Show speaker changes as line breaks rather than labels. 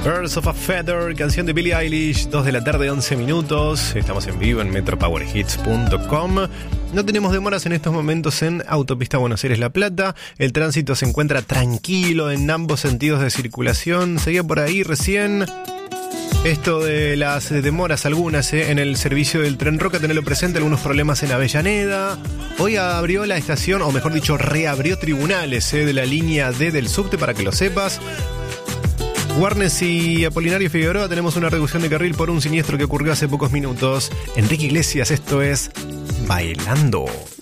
Birds of a Feather, canción de Billie Eilish, 2 de la tarde, 11 minutos. Estamos en vivo en metropowerhits.com. No tenemos demoras en estos momentos en Autopista Buenos Aires-La Plata. El tránsito se encuentra tranquilo en ambos sentidos de circulación. Seguía por ahí recién esto de las demoras algunas en el servicio del Tren Roca. Tenerlo presente, algunos problemas en Avellaneda. Hoy abrió la estación, o mejor dicho, reabrió tribunales de la línea D del subte, para que lo sepas. Warnes y Apolinario Figueroa, tenemos una reducción de carril por un siniestro que ocurrió hace pocos minutos. Enrique Iglesias, esto es Bailando.